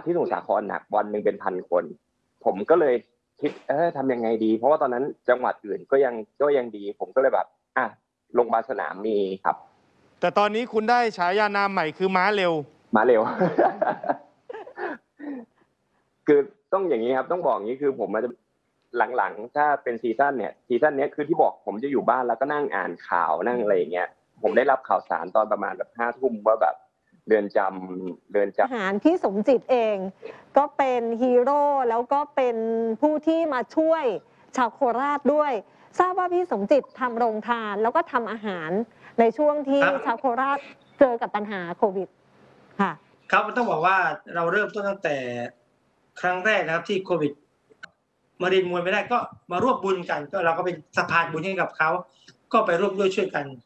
ที่สมุทรสาครหนักวันหนึ่งเป็นพันคนผมก็เลยคิดทำยังไงดีเพราะว่าตอนนั้นจังหวัดอื่นก็ยังดีผมก็เลยแบบโรงพยาบาลสนามมีครับแต่ตอนนี้คุณได้ฉายานามใหม่คือม้าเร็วคือต้องอย่างนี้ครับต้องบอกอย่างนี้คือผมจะหลังๆถ้าเป็นซีซั่นเนี้ยคือที่บอกผมจะอยู่บ้านแล้วก็นั่งอ่านข่าวนั่งอะไรอย่างเงี้ยผมได้รับข่าวสารตอนประมาณแบบ5 ทุ่มว่าแบบเรือนจำทหารพี่สมจิตเองก็เป็นฮีโร่แล้วก็เป็นผู้ที่มาช่วยชาวโคราชด้วยทราบว่าพี่สมจิตทำโรงทานแล้วก็ทำอาหารในช่วงที่ชาวโคราชเจอกับปัญหาโควิดค่ะครับต้องบอกว่าเราเริ่มต้นตั้งแต่ครั้งแรกนะครับที่โควิดมาเรียนมวยไม่ได้ก็มาร่วมบุญกันก็เราก็เป็นสะพานบุญให้กับเขาก็ไปร่วมด้วยช่วยกัน